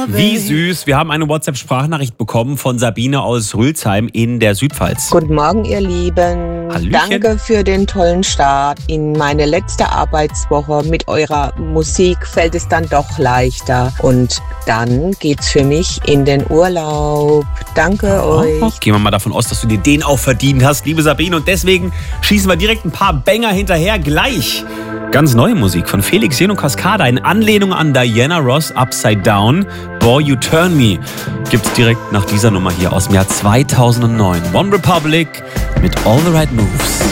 Wie süß. Wir haben eine WhatsApp-Sprachnachricht bekommen von Sabine aus Rülsheim in der Südpfalz. Guten Morgen, ihr Lieben. Hallöchen. Danke für den tollen Start. In meine letzte Arbeitswoche mit eurer Musik fällt es dann doch leichter. Und dann geht's für mich in den Urlaub. Danke euch. Gehen wir mal davon aus, dass du dir den auch verdient hast, liebe Sabine. Und deswegen schießen wir direkt ein paar Banger hinterher gleich. Ganz neue Musik von Felix Jen und Cascada in Anlehnung an Diana Ross, Upside Down, Boy You Turn Me. Gibt's direkt nach dieser Nummer hier aus dem Jahr 2009. One Republic mit All the Right Moves.